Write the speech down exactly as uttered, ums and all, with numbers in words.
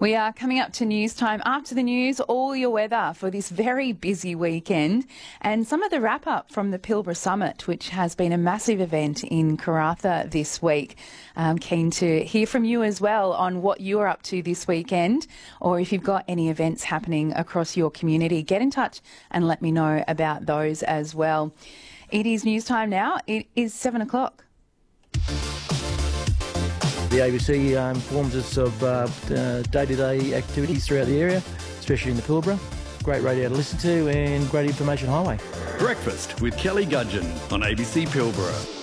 We are coming up to news time. After the news, all your weather for this very busy weekend and some of the wrap-up from the Pilbara Summit, which has been a massive event in Karratha this week. I'm keen to hear from you as well on what you're up to this weekend, or if you've got any events happening across your community, get in touch and let me know about those as well. It is news time now. It is seven o'clock. The A B C uh, informs us of uh, uh, day-to-day activities throughout the area, especially in the Pilbara. Great radio to listen to and great information highway. Breakfast with Kelly Gudgeon on A B C Pilbara.